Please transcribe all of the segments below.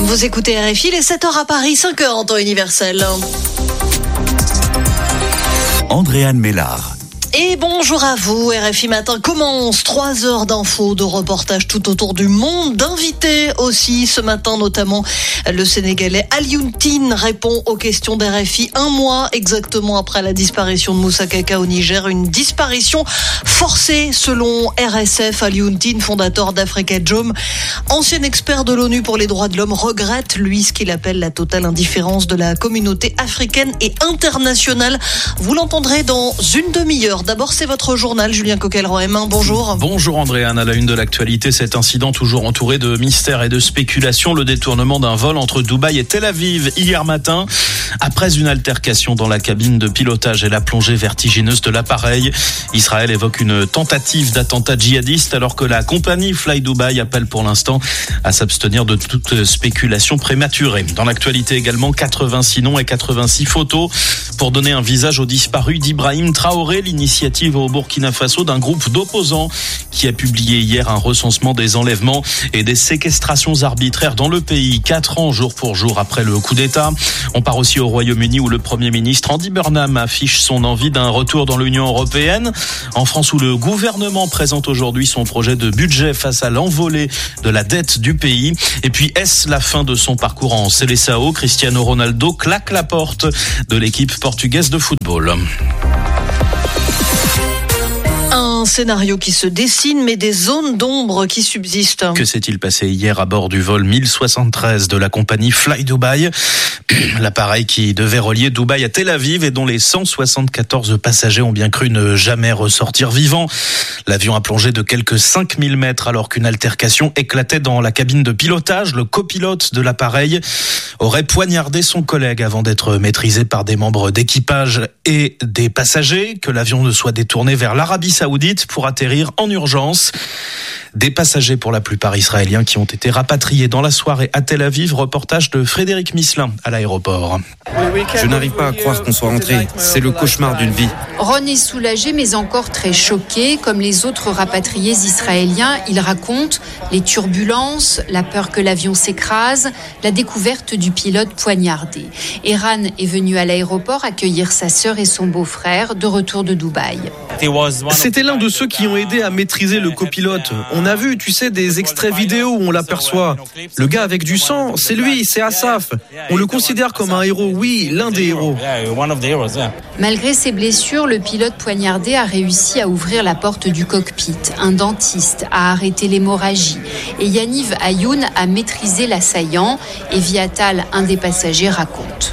Vous écoutez RFI, les 7h à Paris, 5h en temps universel. Andréane Mélard. Et bonjour à vous, RFI Matin commence 3 heures d'infos, de reportages tout autour du monde, d'invités aussi ce matin, notamment le Sénégalais Alioune répond aux questions d'RFI 1 mois exactement après la disparition de Moussa Kaka au Niger, une disparition forcée selon RSF. Alioune, fondateur d'Africa Jom, ancien expert de l'ONU pour les droits de l'homme, regrette lui ce qu'il appelle la totale indifférence de la communauté africaine et internationale. Vous l'entendrez dans une demi-heure. D'abord, c'est votre journal, Julien Coquel-Roemin. Bonjour. Bonjour Andréane. À la une de l'actualité, cet incident toujours entouré de mystères et de spéculations. Le détournement d'un vol entre Dubaï et Tel Aviv hier matin. Après une altercation dans la cabine de pilotage et la plongée vertigineuse de l'appareil, Israël évoque une tentative d'attentat djihadiste alors que la compagnie Fly Dubai appelle pour l'instant à s'abstenir de toute spéculation prématurée. Dans l'actualité également, 86 noms et 86 photos pour donner un visage aux disparus d'Ibrahim Traoré, l'initiative au Burkina Faso d'un groupe d'opposants qui a publié hier un recensement des enlèvements et des séquestrations arbitraires dans le pays, 4 ans jour pour jour après le coup d'État. On part aussi au Royaume-Uni où le Premier ministre Andy Burnham affiche son envie d'un retour dans l'Union européenne. En France où le gouvernement présente aujourd'hui son projet de budget face à l'envolée de la dette du pays. Et puis est-ce la fin de son parcours en Seleção? Cristiano Ronaldo claque la porte de l'équipe portugaise de football. Un scénario qui se dessine, mais des zones d'ombre qui subsistent. Que s'est-il passé hier à bord du vol 1073 de la compagnie Fly Dubai? L'appareil qui devait relier Dubaï à Tel Aviv et dont les 174 passagers ont bien cru ne jamais ressortir vivants. L'avion a plongé de quelques 5000 mètres alors qu'une altercation éclatait dans la cabine de pilotage. Le copilote de l'appareil aurait poignardé son collègue avant d'être maîtrisé par des membres d'équipage et des passagers. Que l'avion ne soit détourné vers l'Arabie Saoudite pour atterrir en urgence. Des passagers pour la plupart israéliens qui ont été rapatriés dans la soirée à Tel Aviv. Reportage de Frédéric Misselin à l'aéroport. Je n'arrive pas à croire qu'on soit rentré. C'est le cauchemar d'une vie. Ron est soulagé mais encore très choqué. Comme les autres rapatriés israéliens, il raconte les turbulences, la peur que l'avion s'écrase, la découverte du pilote poignardé. Eran est venu à l'aéroport accueillir sa sœur et son beau-frère de retour de Dubaï. C'était l'un de ceux qui ont aidé à maîtriser le copilote. On a vu, tu sais, des extraits vidéo où on l'aperçoit. Le gars avec du sang, c'est lui, c'est Asaf. On le considère comme un héros, oui, l'un des héros. Malgré ses blessures, le pilote poignardé a réussi à ouvrir la porte du cockpit. Un dentiste a arrêté l'hémorragie. Et Yaniv Ayoun a maîtrisé l'assaillant. Et Viatal, un des passagers, raconte.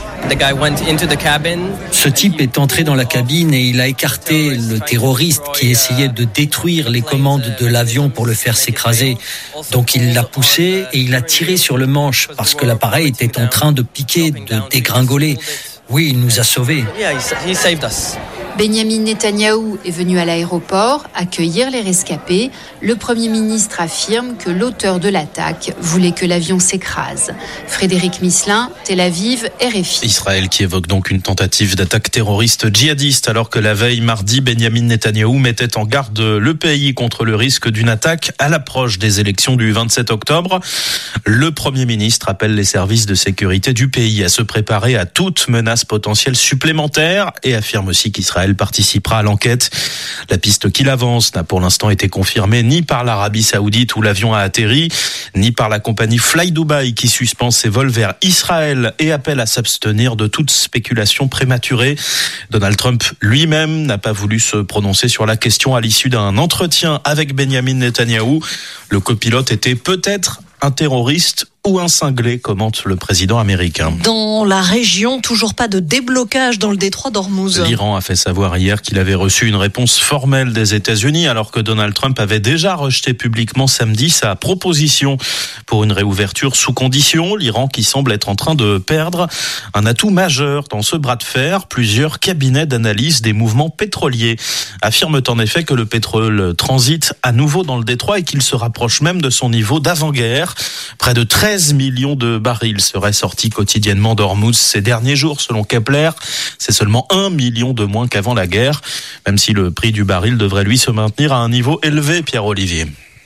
Ce type est entré dans la cabine et il a écarté le terroriste qui essayait de détruire les commandes de l'avion pour le faire s'écraser. Donc il l'a poussé et il a tiré sur le manche parce que l'appareil était en train de piquer, de dégringoler. Oui, il nous a sauvés. Benyamin Netanyahou est venu à l'aéroport accueillir les rescapés. Le Premier ministre affirme que l'auteur de l'attaque voulait que l'avion s'écrase. Frédéric Misselin, Tel Aviv, RFI. Israël qui évoque donc une tentative d'attaque terroriste djihadiste alors que la veille mardi, Benyamin Netanyahou mettait en garde le pays contre le risque d'une attaque à l'approche des élections du 27 octobre. Le Premier ministre appelle les services de sécurité du pays à se préparer à toute menace potentielle supplémentaire et affirme aussi qu'Israël participera à l'enquête. La piste qu'il avance n'a pour l'instant été confirmée ni par l'Arabie Saoudite où l'avion a atterri, ni par la compagnie Fly Dubai qui suspend ses vols vers Israël et appelle à s'abstenir de toute spéculation prématurée. Donald Trump lui-même n'a pas voulu se prononcer sur la question à l'issue d'un entretien avec Benyamin Netanyahou. Le copilote était peut-être un terroriste ou un cinglé, commente le président américain. Dans la région, toujours pas de déblocage dans le détroit d'Ormuz. L'Iran a fait savoir hier qu'il avait reçu une réponse formelle des États-Unis alors que Donald Trump avait déjà rejeté publiquement samedi sa proposition pour une réouverture sous condition. L'Iran qui semble être en train de perdre un atout majeur dans ce bras de fer. Plusieurs cabinets d'analyse des mouvements pétroliers affirment en effet que le pétrole transite à nouveau dans le détroit et qu'il se rapproche même de son niveau d'avant-guerre. Près de 13 millions de barils seraient sortis quotidiennement d'Ormuz ces derniers jours, selon Kepler. C'est seulement 1 million de moins qu'avant la guerre, même si le prix du baril devrait lui se maintenir à un niveau élevé, Pierre-Olivier.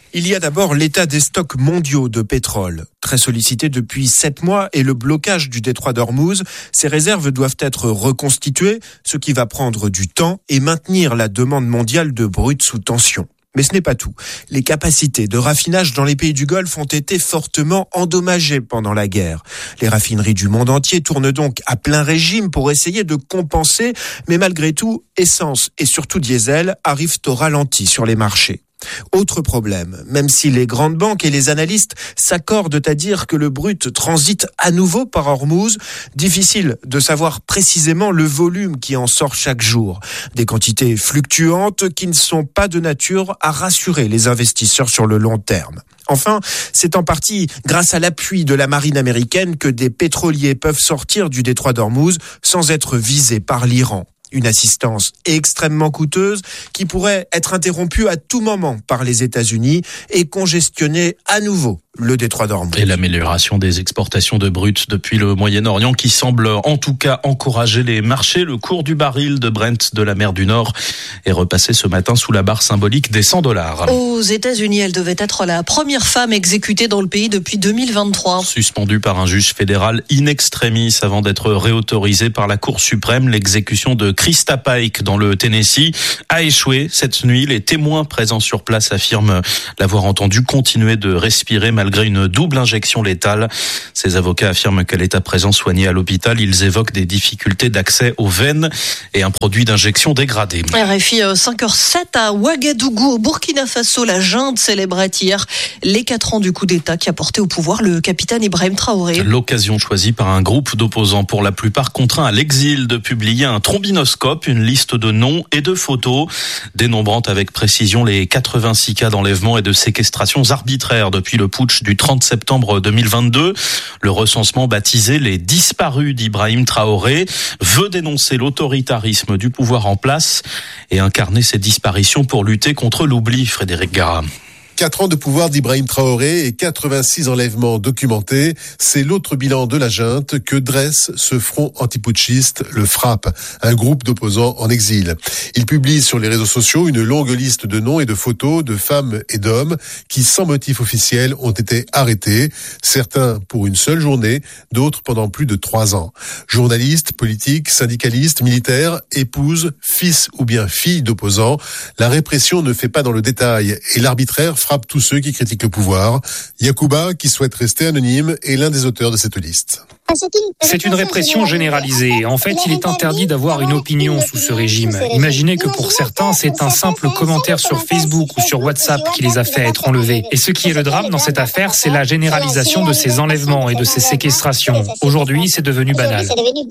Il y a d'abord l'état des stocks mondiaux de pétrole. Très sollicité depuis 7 mois et le blocage du détroit d'Ormuz, ces réserves doivent être reconstituées, ce qui va prendre du temps et maintenir la demande mondiale de brut sous tension. Mais ce n'est pas tout. Les capacités de raffinage dans les pays du Golfe ont été fortement endommagées pendant la guerre. Les raffineries du monde entier tournent donc à plein régime pour essayer de compenser, mais malgré tout, essence et surtout diesel arrivent au ralenti sur les marchés. Autre problème, même si les grandes banques et les analystes s'accordent à dire que le brut transite à nouveau par Ormuz, difficile de savoir précisément le volume qui en sort chaque jour. Des quantités fluctuantes qui ne sont pas de nature à rassurer les investisseurs sur le long terme. Enfin, c'est en partie grâce à l'appui de la marine américaine que des pétroliers peuvent sortir du détroit d'Ormuz sans être visés par l'Iran. Une assistance extrêmement coûteuse qui pourrait être interrompue à tout moment par les États-Unis et congestionner à nouveau le détroit d'Ormuz. Et l'amélioration des exportations de brut depuis le Moyen-Orient qui semble en tout cas encourager les marchés. Le cours du baril de Brent de la mer du Nord est repassé ce matin sous la barre symbolique des $100. Aux États-Unis, elle devait être la première femme exécutée dans le pays depuis 2023. Suspendue par un juge fédéral in extremis avant d'être réautorisée par la Cour suprême, l'exécution de Krista Pike dans le Tennessee a échoué cette nuit. Les témoins présents sur place affirment l'avoir entendue continuer de respirer malgré une double injection létale. Ses avocats affirment qu'elle est à présent soignée à l'hôpital. Ils évoquent des difficultés d'accès aux veines et un produit d'injection dégradé. RFI 5h07 à Ouagadougou, au Burkina Faso. La junte célébrait hier les 4 ans du coup d'État qui a porté au pouvoir le capitaine Ibrahim Traoré. L'occasion choisie par un groupe d'opposants, pour la plupart contraints à l'exil, de publier un trombinoscope, une liste de noms et de photos, dénombrant avec précision les 86 cas d'enlèvement et de séquestrations arbitraires depuis le putsch du 30 septembre 2022. Le recensement baptisé les disparus d'Ibrahim Traoré veut dénoncer l'autoritarisme du pouvoir en place et incarner ces disparitions pour lutter contre l'oubli. Frédéric Gara. 4 ans de pouvoir d'Ibrahim Traoré et 86 enlèvements documentés, c'est l'autre bilan de la junte que dresse ce front antiputschiste, le FRAPP, un groupe d'opposants en exil. Il publie sur les réseaux sociaux une longue liste de noms et de photos de femmes et d'hommes qui, sans motif officiel, ont été arrêtés, certains pour une seule journée, d'autres pendant plus de 3 ans. Journalistes, politiques, syndicalistes, militaires, épouses, fils ou bien filles d'opposants, la répression ne fait pas dans le détail et l'arbitraire frappe tous ceux qui critiquent le pouvoir. Yacouba, qui souhaite rester anonyme, est l'un des auteurs de cette liste. C'est une répression généralisée. En fait, il est interdit d'avoir une opinion sous ce régime. Imaginez que pour certains, c'est un simple commentaire sur Facebook ou sur WhatsApp qui les a fait être enlevés. Et ce qui est le drame dans cette affaire, c'est la généralisation de ces enlèvements et de ces séquestrations. Aujourd'hui, c'est devenu banal.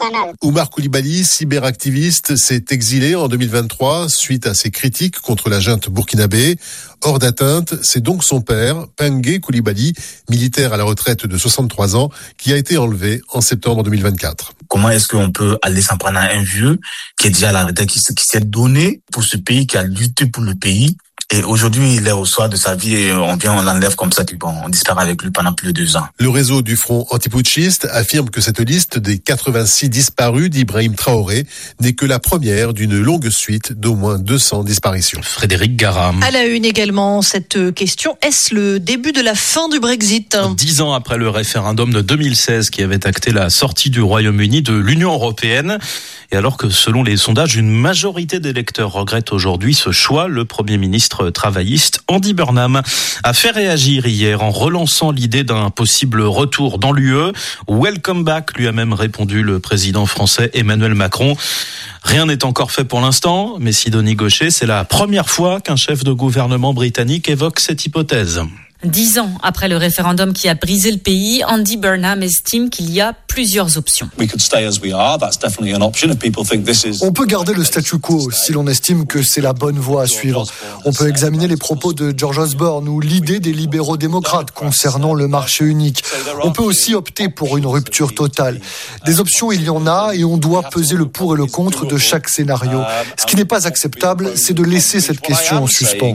Oumar Coulibaly, cyberactiviste, s'est exilé en 2023 suite à ses critiques contre la junte burkinabé. Hors d'atteinte, c'est donc son père, Pengue Coulibaly, militaire à la retraite de 63 ans, qui a été enlevé en septembre 2024. Comment est-ce qu'on peut aller s'en prendre à un vieux qui est déjà à la retraite, qui s'est donné pour ce pays, qui a lutté pour le pays? Et aujourd'hui, il est au soir de sa vie et on l'enlève comme ça, puis bon, on disparaît avec lui pendant plus de 2 ans. Le réseau du Front antiputschiste affirme que cette liste des 86 disparus d'Ibrahim Traoré n'est que la première d'une longue suite d'au moins 200 disparitions. Frédéric Gara. À la une également, cette question, est-ce le début de la fin du Brexit ? 10 ans après le référendum de 2016 qui avait acté la sortie du Royaume-Uni de l'Union européenne, et alors que selon les sondages, une majorité d'électeurs regrettent aujourd'hui ce choix, le Premier ministre travailliste Andy Burnham a fait réagir hier en relançant l'idée d'un possible retour dans l'UE. Welcome back, lui a même répondu le président français Emmanuel Macron. Rien n'est encore fait pour l'instant, mais Sidonie Gaucher, c'est la première fois qu'un chef de gouvernement britannique évoque cette hypothèse. 10 ans après le référendum qui a brisé le pays, Andy Burnham estime qu'il y a plusieurs options. On peut garder le statu quo si l'on estime que c'est la bonne voie à suivre. On peut examiner les propos de George Osborne ou l'idée des libéraux démocrates concernant le marché unique. On peut aussi opter pour une rupture totale. Des options, il y en a et on doit peser le pour et le contre de chaque scénario. Ce qui n'est pas acceptable, c'est de laisser cette question en suspens.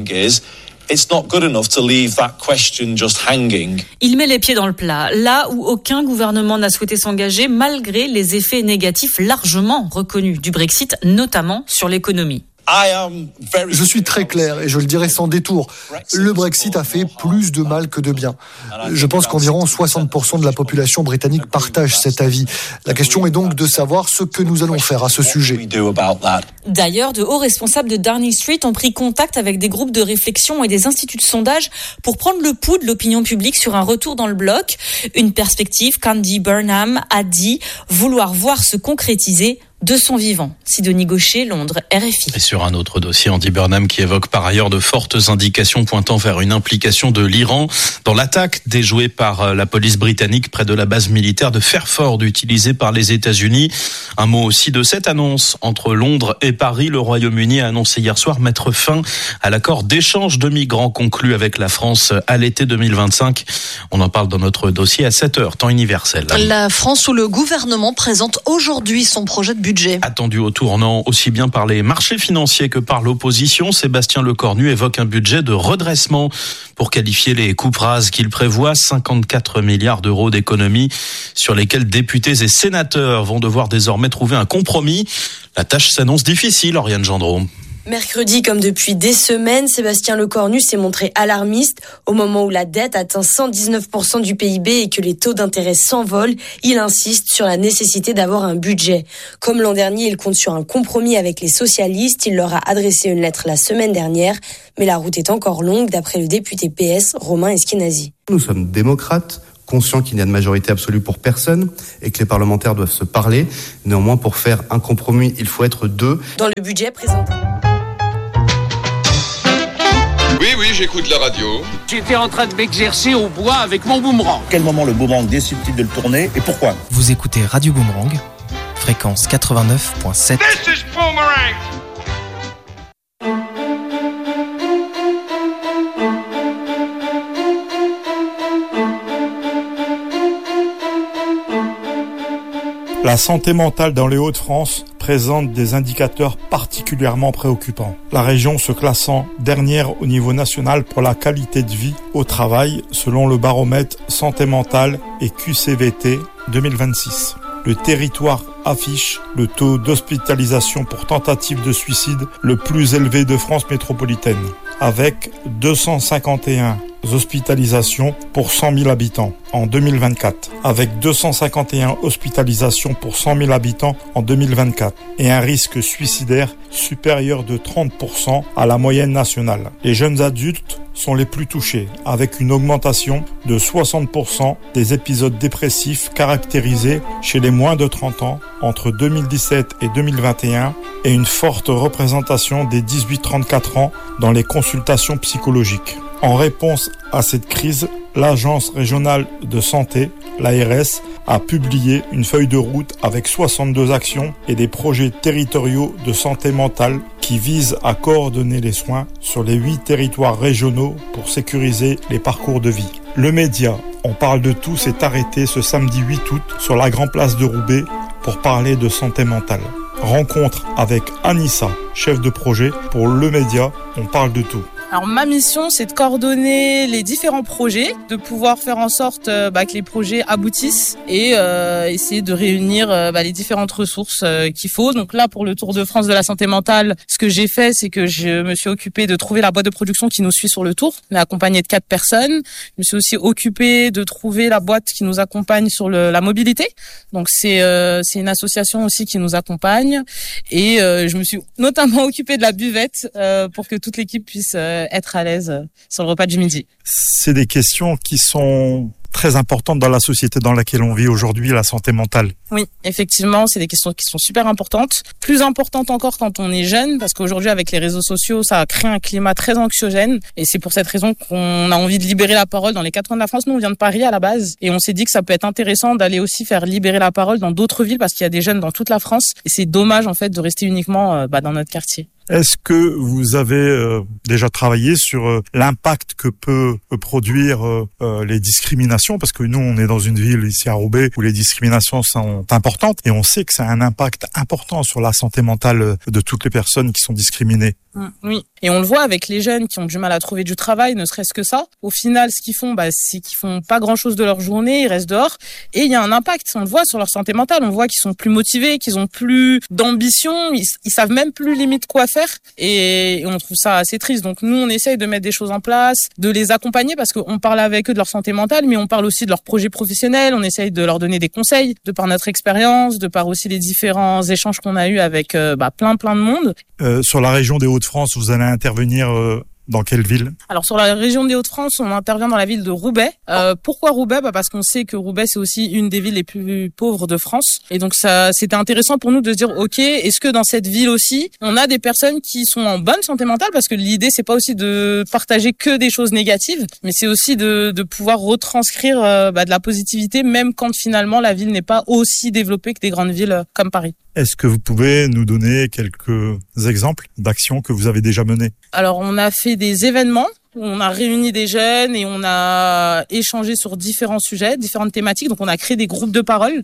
Il met les pieds dans le plat, là où aucun gouvernement n'a souhaité s'engager malgré les effets négatifs largement reconnus du Brexit, notamment sur l'économie. Je suis très clair et je le dirai sans détour. Le Brexit a fait plus de mal que de bien. Je pense qu'environ 60% de la population britannique partage cet avis. La question est donc de savoir ce que nous allons faire à ce sujet. D'ailleurs, de hauts responsables de Downing Street ont pris contact avec des groupes de réflexion et des instituts de sondage pour prendre le pouls de l'opinion publique sur un retour dans le bloc. Une perspective qu'Andy Burnham a dit vouloir voir se concrétiser de son vivant. Sidonie Gaucher, Londres, RFI. Et sur un autre dossier, Andy Burnham qui évoque par ailleurs de fortes indications pointant vers une implication de l'Iran dans l'attaque déjouée par la police britannique près de la base militaire de Fairford utilisée par les États-Unis. Un mot aussi de cette annonce entre Londres et Paris. Le Royaume-Uni a annoncé hier soir mettre fin à l'accord d'échange de migrants conclu avec la France à l'été 2025. On en parle dans notre dossier à 7h, temps universel. La France où le gouvernement présente aujourd'hui son projet de budget. Attendu au tournant aussi bien par les marchés financiers que par l'opposition, Sébastien Lecornu évoque un budget de redressement pour qualifier les coupes rases qu'il prévoit, 54 milliards d'euros d'économies sur lesquels députés et sénateurs vont devoir désormais trouver un compromis. La tâche s'annonce difficile, Oriane Gendreau. Mercredi, comme depuis des semaines, Sébastien Lecornu s'est montré alarmiste. Au moment où la dette atteint 119% du PIB et que les taux d'intérêt s'envolent, il insiste sur la nécessité d'avoir un budget. Comme l'an dernier, il compte sur un compromis avec les socialistes. Il leur a adressé une lettre la semaine dernière. Mais la route est encore longue, d'après le député PS, Romain Esquenazi. Nous sommes démocrates, conscients qu'il n'y a de majorité absolue pour personne et que les parlementaires doivent se parler. Néanmoins, pour faire un compromis, il faut être deux. Dans le budget présenté... Oui, j'écoute la radio. J'étais en train de m'exercer au bois avec mon boomerang. À quel moment le boomerang décide-t-il de le tourner et pourquoi ? Vous écoutez Radio Boomerang, fréquence 89.7. This is Boomerang. La santé mentale dans les Hauts-de-France présente des indicateurs particulièrement préoccupants. La région se classant dernière au niveau national pour la qualité de vie au travail selon le baromètre santé mentale et QCVT 2026. Le territoire affiche le taux d'hospitalisation pour tentative de suicide le plus élevé de France métropolitaine, avec 251 hospitalisations pour 100 000 habitants en 2024, avec 251 hospitalisations pour 100 000 habitants en 2024 et un risque suicidaire supérieur de 30% à la moyenne nationale. Les jeunes adultes sont les plus touchés, avec une augmentation de 60% des épisodes dépressifs caractérisés chez les moins de 30 ans entre 2017 et 2021 et une forte représentation des 18-34 ans dans les consultations psychologiques. En réponse à cette crise, l'Agence régionale de santé, l'ARS, a publié une feuille de route avec 62 actions et des projets territoriaux de santé mentale qui visent à coordonner les soins sur les 8 territoires régionaux pour sécuriser les parcours de vie. Le média On parle de tout s'est arrêté ce samedi 8 août sur la Grand Place de Roubaix pour parler de santé mentale. Rencontre avec Anissa, chef de projet pour le média On parle de tout. Alors ma mission, c'est de coordonner les différents projets, de pouvoir faire en sorte que les projets aboutissent et essayer de réunir les différentes ressources qu'il faut. Donc là, pour le Tour de France de la santé mentale, ce que j'ai fait, c'est que je me suis occupée de trouver la boîte de production qui nous suit sur le Tour. On est accompagné de 4 personnes. Je me suis aussi occupée de trouver la boîte qui nous accompagne sur la mobilité. Donc c'est une association aussi qui nous accompagne. Et je me suis notamment occupée de la buvette pour que toute l'équipe puisse être à l'aise sur le repas du midi. C'est des questions qui sont très importantes dans la société dans laquelle on vit aujourd'hui, la santé mentale. Oui, effectivement, c'est des questions qui sont super importantes. Plus importantes encore quand on est jeune, parce qu'aujourd'hui, avec les réseaux sociaux, ça a créé un climat très anxiogène. Et c'est pour cette raison qu'on a envie de libérer la parole dans les 4 coins de la France. Nous, on vient de Paris à la base. Et on s'est dit que ça peut être intéressant d'aller aussi faire libérer la parole dans d'autres villes, parce qu'il y a des jeunes dans toute la France. Et c'est dommage, en fait, de rester uniquement dans notre quartier. Est-ce que vous avez déjà travaillé sur l'impact que peut produire les discriminations? Parce que nous, on est dans une ville ici à Roubaix où les discriminations sont importantes et on sait que ça a un impact important sur la santé mentale de toutes les personnes qui sont discriminées. Oui, et on le voit avec les jeunes qui ont du mal à trouver du travail, ne serait-ce que ça. Au final, ce qu'ils font, c'est qu'ils font pas grand-chose de leur journée, ils restent dehors, et il y a un impact. On le voit sur leur santé mentale, on voit qu'ils sont plus motivés, qu'ils ont plus d'ambition, ils savent même plus limite quoi faire, et on trouve ça assez triste. Donc nous, on essaye de mettre des choses en place, de les accompagner, parce qu'on parle avec eux de leur santé mentale, mais on parle aussi de leurs projets professionnels. On essaye de leur donner des conseils, de par notre expérience, de par aussi les différents échanges qu'on a eus avec plein de monde. Sur la région des Hauts-de-France, vous allez intervenir dans quelle ville ? Alors sur la région des Hauts-de-France, on intervient dans la ville de Roubaix. Pourquoi Roubaix ? Parce qu'on sait que Roubaix, c'est aussi une des villes les plus pauvres de France. Et donc ça, c'était intéressant pour nous de se dire, ok, est-ce que dans cette ville aussi, on a des personnes qui sont en bonne santé mentale ? Parce que l'idée, c'est pas aussi de partager que des choses négatives, mais c'est aussi de pouvoir retranscrire de la positivité, même quand finalement la ville n'est pas aussi développée que des grandes villes comme Paris. Est-ce que vous pouvez nous donner quelques exemples d'actions que vous avez déjà menées ? Alors, on a fait des événements. On a réuni des jeunes et on a échangé sur différents sujets, différentes thématiques. Donc, on a créé des groupes de parole.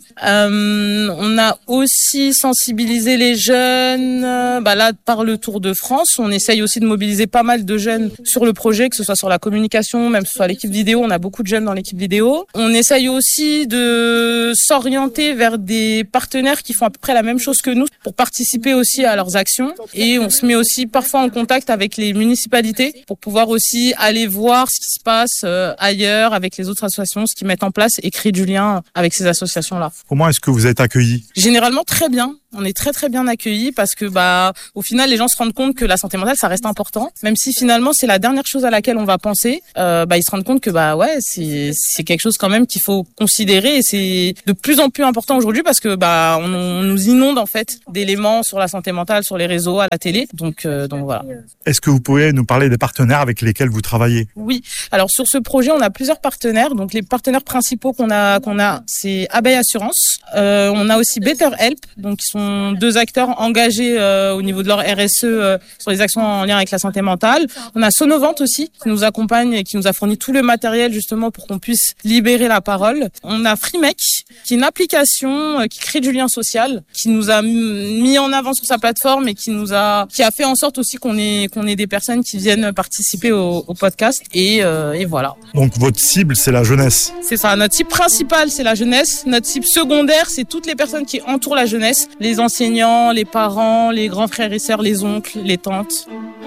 On a aussi sensibilisé les jeunes. Là, par le Tour de France, on essaye aussi de mobiliser pas mal de jeunes sur le projet, que ce soit sur la communication, même que ce soit l'équipe vidéo. On a beaucoup de jeunes dans l'équipe vidéo. On essaye aussi de s'orienter vers des partenaires qui font à peu près la même chose que nous pour participer aussi à leurs actions. Et on se met aussi parfois en contact avec les municipalités pour pouvoir aussi aller voir ce qui se passe ailleurs avec les autres associations, ce qu'ils mettent en place et créer du lien avec ces associations-là. Comment est-ce que vous êtes accueillis ? Généralement très bien. On est très bien accueillis parce que au final les gens se rendent compte que la santé mentale ça reste important, même si finalement c'est la dernière chose à laquelle on va penser. Ils se rendent compte que c'est quelque chose quand même qu'il faut considérer et c'est de plus en plus important aujourd'hui parce que on nous inonde en fait d'éléments sur la santé mentale sur les réseaux, à la télé. Donc voilà. Est-ce que vous pouvez nous parler des partenaires avec lesquels vous travaillez ? Oui. Alors sur ce projet, on a plusieurs partenaires. Donc les partenaires principaux qu'on a c'est Abeille Assurance. On a aussi Better Help, donc qui sont deux acteurs engagés au niveau de leur RSE sur les actions en lien avec la santé mentale. On a Sonovante aussi qui nous accompagne et qui nous a fourni tout le matériel justement pour qu'on puisse libérer la parole. On a Freemec qui est une application qui crée du lien social, qui nous a mis en avant sur sa plateforme et qui a fait en sorte aussi qu'on ait des personnes qui viennent participer au podcast et voilà. Donc votre cible c'est la jeunesse. C'est ça, notre cible principale c'est la jeunesse, notre cible secondaire c'est toutes les personnes qui entourent la jeunesse, les enseignants, les parents, les grands frères et sœurs, les oncles, les tantes.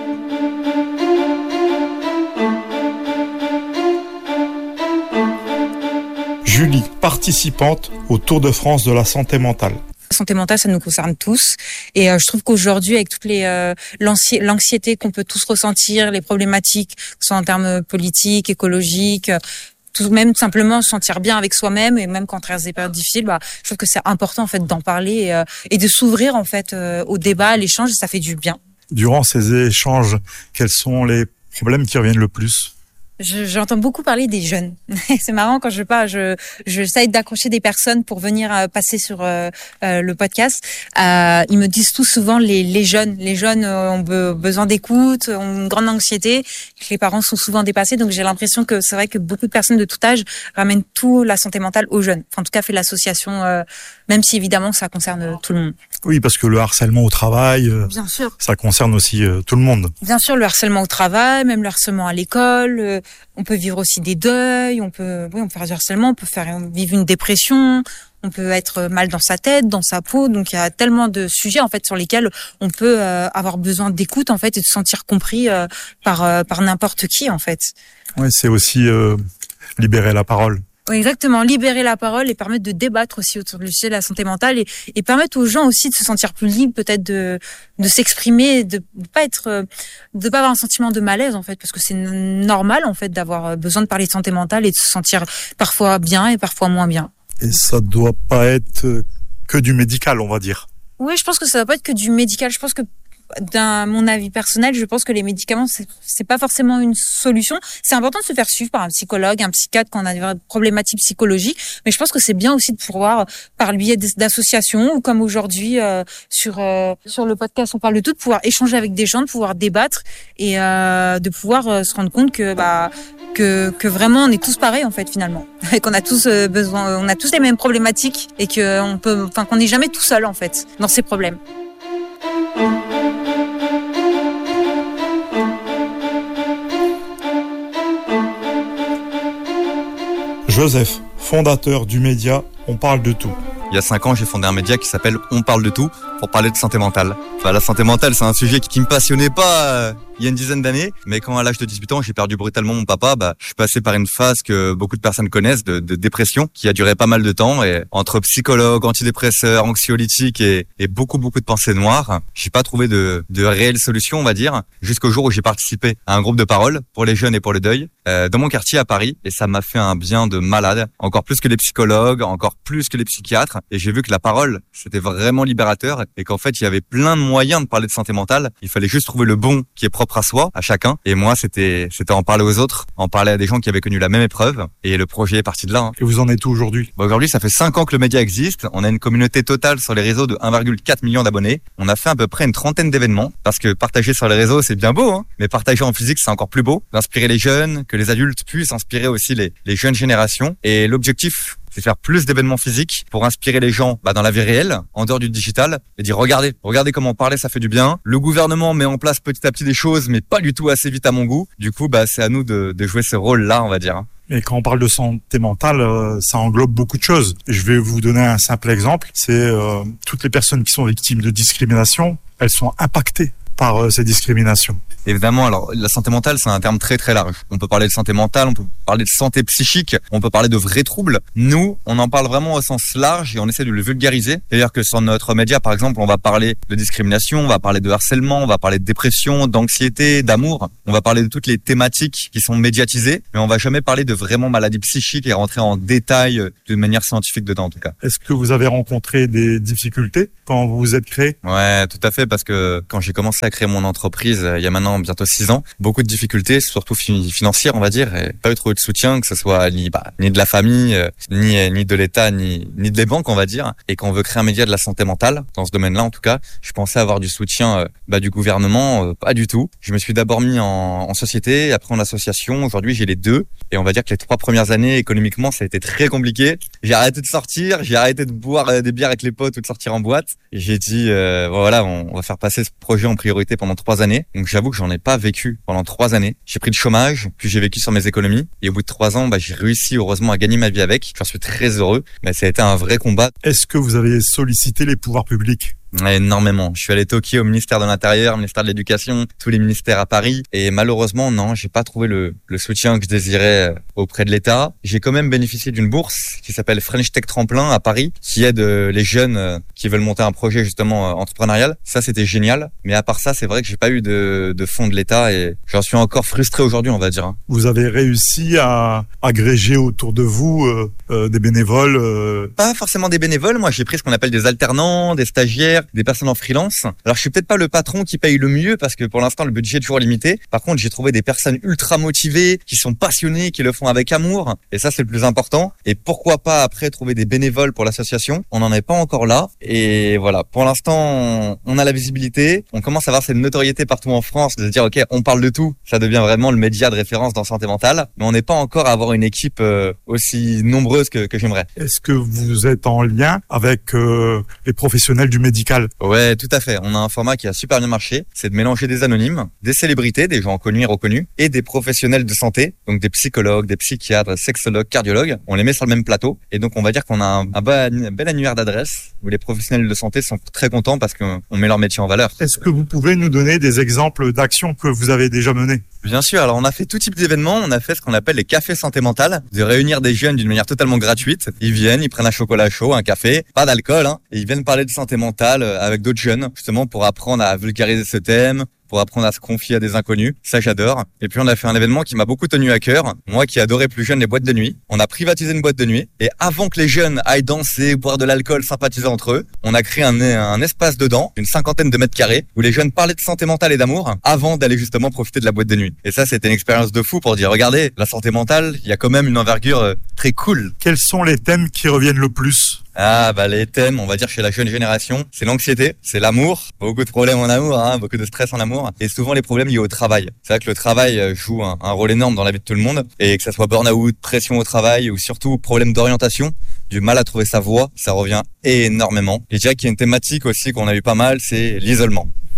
Julie, participante au Tour de France de la santé mentale. La santé mentale, ça nous concerne tous. Et je trouve qu'aujourd'hui, avec toute l'anxiété qu'on peut tous ressentir, les problématiques, que ce soit en termes politiques, écologiques, tout même simplement se sentir bien avec soi-même et même quand on traverse des périodes difficiles, je trouve que c'est important en fait d'en parler et de s'ouvrir en fait au débat, à l'échange, ça fait du bien. Durant ces échanges, quels sont les problèmes qui reviennent le plus ? J'entends beaucoup parler des jeunes. C'est marrant quand je parle, j'essaie d'accrocher des personnes pour venir passer sur le podcast. Ils me disent tout souvent les jeunes. Les jeunes ont besoin d'écoute, ont une grande anxiété. Que les parents sont souvent dépassés, donc j'ai l'impression que c'est vrai que beaucoup de personnes de tout âge ramènent tout la santé mentale aux jeunes. Enfin, en tout cas, fait l'association, même si évidemment ça concerne tout le monde. Oui, parce que le harcèlement au travail, bien sûr, ça concerne aussi tout le monde. Bien sûr, le harcèlement au travail, même le harcèlement à l'école. On peut vivre aussi des deuils, on peut faire du harcèlement, on peut vivre une dépression, on peut être mal dans sa tête, dans sa peau. Donc il y a tellement de sujets en fait sur lesquels on peut avoir besoin d'écoute en fait et de se sentir compris par n'importe qui en fait. Ouais, c'est aussi libérer la parole. Oui, exactement, libérer la parole et permettre de débattre aussi autour du sujet de la santé mentale et permettre aux gens aussi de se sentir plus libres, peut-être de s'exprimer, de pas avoir un sentiment de malaise en fait, parce que c'est normal en fait d'avoir besoin de parler de santé mentale et de se sentir parfois bien et parfois moins bien. Et ça doit pas être que du médical, on va dire. Oui, je pense que ça doit pas être que du médical. Je pense que mon avis personnel, je pense que les médicaments, c'est pas forcément une solution. C'est important de se faire suivre par un psychologue, un psychiatre quand on a des problématiques psychologiques. Mais je pense que c'est bien aussi de pouvoir, par le biais d'associations, ou comme aujourd'hui, sur le podcast, on parle de tout, de pouvoir échanger avec des gens, de pouvoir débattre et de pouvoir se rendre compte que vraiment on est tous pareils en fait finalement. Et qu'on a tous besoin, on a tous les mêmes problématiques et qu'on n'est jamais tout seul en fait dans ces problèmes. Joseph, fondateur du média On parle de tout. Il y a 5 ans, j'ai fondé un média qui s'appelle On parle de tout pour parler de santé mentale. La santé mentale, c'est un sujet qui me passionnait pas il y a une dizaine d'années, mais quand à l'âge de 18 ans, j'ai perdu brutalement mon papa, je suis passé par une phase que beaucoup de personnes connaissent de dépression qui a duré pas mal de temps, et entre psychologues, antidépresseurs, anxiolytiques et beaucoup de pensées noires, j'ai pas trouvé de réelle solution, on va dire, jusqu'au jour où j'ai participé à un groupe de parole pour les jeunes et pour le deuil dans mon quartier à Paris, et ça m'a fait un bien de malade, encore plus que les psychologues, encore plus que les psychiatres, et j'ai vu que la parole, c'était vraiment libérateur, et qu'en fait, il y avait plein de moyens de parler de santé mentale, il fallait juste trouver le bon qui est propre à soi, à chacun, et moi, c'était en parler aux autres, en parler à des gens qui avaient connu la même épreuve, et le projet est parti de là. Et vous en êtes où aujourd'hui? Aujourd'hui, ça fait 5 ans que le média existe, on a une communauté totale sur les réseaux de 1,4 million d'abonnés, on a fait à peu près une 30aine d'événements, parce que partager sur les réseaux, c'est bien beau, mais partager en physique, c'est encore plus beau, d'inspirer les jeunes, que les adultes puissent inspirer aussi les jeunes générations, et l'objectif, c'est faire plus d'événements physiques pour inspirer les gens dans la vie réelle, en dehors du digital, et dire regardez comment parler, ça fait du bien. Le gouvernement met en place petit à petit des choses, mais pas du tout assez vite à mon goût. Du coup, c'est à nous de jouer ce rôle-là, on va dire. Et quand on parle de santé mentale, ça englobe beaucoup de choses. Je vais vous donner un simple exemple. C'est toutes les personnes qui sont victimes de discrimination, elles sont impactées par ces discriminations. Évidemment, alors la santé mentale, c'est un terme très très large. On peut parler de santé mentale, on peut parler de santé psychique, on peut parler de vrais troubles. Nous, on en parle vraiment au sens large et on essaie de le vulgariser. C'est-à-dire que sur notre média, par exemple, on va parler de discrimination, on va parler de harcèlement, on va parler de dépression, d'anxiété, d'amour. On va parler de toutes les thématiques qui sont médiatisées, mais on va jamais parler de vraiment maladies psychiques et rentrer en détail de manière scientifique dedans, en tout cas. Est-ce que vous avez rencontré des difficultés quand vous vous êtes créé? Ouais, tout à fait, parce que quand j'ai commencé à créer mon entreprise, il y a maintenant bientôt 6 ans, beaucoup de difficultés, surtout financières, on va dire, et pas eu trop de soutien, que ce soit ni de la famille, ni de l'État, ni des banques, on va dire. Et quand on veut créer un média de la santé mentale, dans ce domaine-là en tout cas, je pensais avoir du soutien du gouvernement, pas du tout. Je me suis d'abord mis en société, après en association. Aujourd'hui, j'ai les deux, et on va dire que les 3 premières années, économiquement, ça a été très compliqué. J'ai arrêté de sortir, j'ai arrêté de boire des bières avec les potes ou de sortir en boîte. Et j'ai dit, voilà, on va faire passer ce projet en priorité pendant 3 années. Donc j'avoue que j'en ai pas vécu pendant 3 années. J'ai pris le chômage, puis j'ai vécu sur mes économies. Et au bout de 3 ans, j'ai réussi heureusement à gagner ma vie avec. J'en suis très heureux. Mais ça a été un vrai combat. Est-ce que vous avez sollicité les pouvoirs publics? Énormément. Je suis allé toquer au ministère de l'Intérieur, ministère de l'Éducation, tous les ministères à Paris. Et malheureusement, non, j'ai pas trouvé le soutien que je désirais auprès de l'État. J'ai quand même bénéficié d'une bourse qui s'appelle French Tech Tremplin à Paris, qui aide les jeunes qui veulent monter un projet justement entrepreneurial. Ça, c'était génial. Mais à part ça, c'est vrai que j'ai pas eu de fonds de l'État et j'en suis encore frustré aujourd'hui, on va dire. Vous avez réussi à agréger autour de vous des bénévoles? Pas forcément des bénévoles. Moi, j'ai pris ce qu'on appelle des alternants, des stagiaires, des personnes en freelance. Alors je suis peut-être pas le patron qui paye le mieux parce que pour l'instant le budget est toujours limité. Par contre, j'ai trouvé des personnes ultra motivées, qui sont passionnées, qui le font avec amour, et ça c'est le plus important. Et pourquoi pas après trouver des bénévoles pour l'association? On n'en est pas encore là, et voilà, pour l'instant on a la visibilité, on commence à avoir cette notoriété partout en France de se dire ok, on parle de tout, ça devient vraiment le média de référence dans santé mentale, mais on n'est pas encore à avoir une équipe aussi nombreuse que j'aimerais. Est-ce que vous êtes en lien avec les professionnels du médical? Ouais, tout à fait. On a un format qui a super bien marché. C'est de mélanger des anonymes, des célébrités, des gens connus et reconnus, et des professionnels de santé, donc des psychologues, des psychiatres, sexologues, cardiologues. On les met sur le même plateau. Et donc, on va dire qu'on a un bel annuaire d'adresses où les professionnels de santé sont très contents parce qu'on met leur métier en valeur. Est-ce que vous pouvez nous donner des exemples d'actions que vous avez déjà menées? Bien sûr. Alors, on a fait tout type d'événements. On a fait ce qu'on appelle les cafés santé mentale, de réunir des jeunes d'une manière totalement gratuite. Ils viennent, ils prennent un chocolat chaud, un café, pas d'alcool, et ils viennent parler de santé mentale avec d'autres jeunes, justement pour apprendre à vulgariser ce thème, pour apprendre à se confier à des inconnus. Ça, j'adore. Et puis, on a fait un événement qui m'a beaucoup tenu à cœur. Moi qui adorais plus jeune les boîtes de nuit. On a privatisé une boîte de nuit. Et avant que les jeunes aillent danser, boire de l'alcool, sympathiser entre eux, on a créé un espace dedans, une 50aine de mètres carrés, où les jeunes parlaient de santé mentale et d'amour avant d'aller justement profiter de la boîte de nuit. Et ça, c'était une expérience de fou pour dire, regardez, la santé mentale, il y a quand même une envergure très cool. Quels sont les thèmes qui reviennent le plus? Les thèmes, on va dire chez la jeune génération, c'est l'anxiété, c'est l'amour, beaucoup de problèmes en amour, beaucoup de stress en amour, et souvent les problèmes liés au travail. C'est vrai que le travail joue un rôle énorme dans la vie de tout le monde, et que ça soit burn-out, pression au travail, ou surtout problème d'orientation, du mal à trouver sa voie, ça revient énormément. Et je dirais qu'il y a une thématique aussi qu'on a eu pas mal, c'est l'isolement.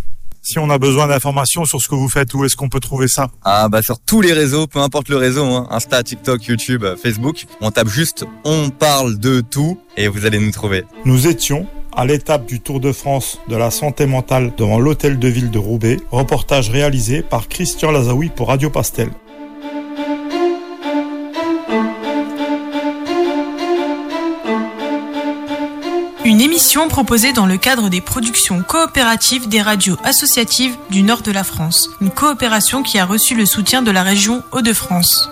Si on a besoin d'informations sur ce que vous faites, où est-ce qu'on peut trouver ça? Sur tous les réseaux, peu importe le réseau, Insta, TikTok, YouTube, Facebook. On tape juste « On parle de tout » et vous allez nous trouver. Nous étions à l'étape du Tour de France de la santé mentale devant l'hôtel de ville de Roubaix. Reportage réalisé par Christian Lazaoui pour Radio Pastel. Une émission proposée dans le cadre des productions coopératives des radios associatives du nord de la France. Une coopération qui a reçu le soutien de la région Hauts-de-France.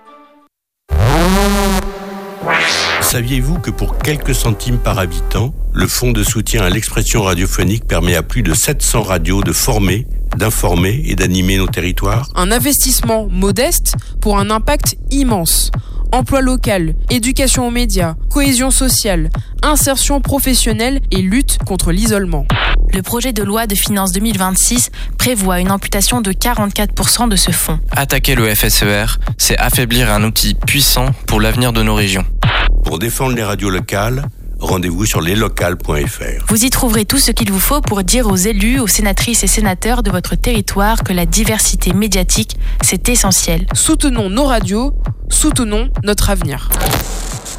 Saviez-vous que pour quelques centimes par habitant, le fonds de soutien à l'expression radiophonique permet à plus de 700 radios de former, d'informer et d'animer nos territoires? Un investissement modeste pour un impact immense. Emploi local, éducation aux médias, cohésion sociale, insertion professionnelle et lutte contre l'isolement. Le projet de loi de finances 2026 prévoit une amputation de 44% de ce fonds. Attaquer le FSER, c'est affaiblir un outil puissant pour l'avenir de nos régions. Pour défendre les radios locales, rendez-vous sur leslocales.fr. Vous y trouverez tout ce qu'il vous faut pour dire aux élus, aux sénatrices et sénateurs de votre territoire que la diversité médiatique, c'est essentiel. Soutenons nos radios, soutenons notre avenir.